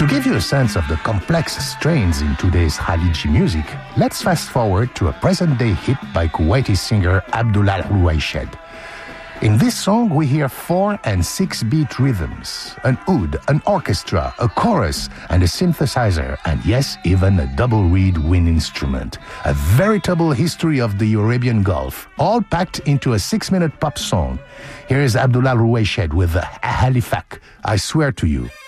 To give you a sense of the complex strains in today's Khaliji music, let's fast forward to a present-day hit by Kuwaiti singer Abdullah Ruwayshed. In this song, we hear 4 and 6-beat rhythms, an oud, an orchestra, a chorus, and a synthesizer, and yes, even a double reed wind instrument. A veritable history of the Arabian Gulf, all packed into a 6-minute pop song. Here is Abdullah Ruwayshed with the Ahalifak, I Swear to You.